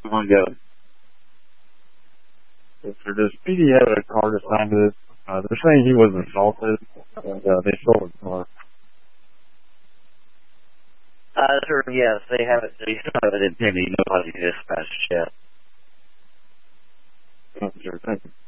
on go. For this PD had a car assigned to this. They're saying he was assaulted, and they stole his car. Sir, yes, they haven't. They still haven't intended. Nobody dispatched yet. Sure, thank you.